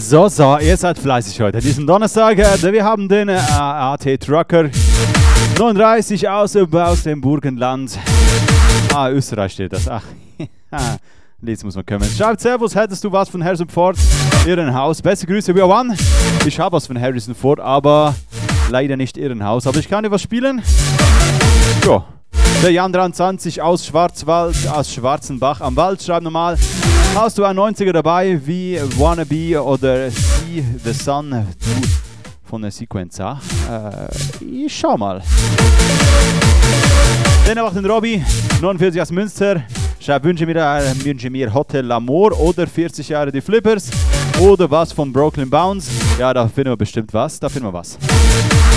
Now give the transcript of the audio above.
So, ihr seid fleißig heute. Diesen Donnerstag, wir haben den AT Trucker 39 aus dem Burgenland. Österreich steht das. Ach, jetzt muss man kommen. Schreibt Servus, hättest du was von Harrison Ford? Irrenhaus. Beste Grüße, we are one. Ich habe was von Harrison Ford, aber leider nicht Irrenhaus. Aber ich kann dir was spielen. Jo. Der Jan 23 aus Schwarzwald, aus Schwarzenbach am Wald, schreibt nochmal. Hast du einen 90er dabei, wie Wannabe oder See the Sun von der Sequenza? Ich schau mal. Dann noch den Robby, 49 aus Münster. Schreibt, wünsche mir Hotel L'Amour oder 40 Jahre die Flippers oder was von Brooklyn Bounce. Ja, da finden wir bestimmt was.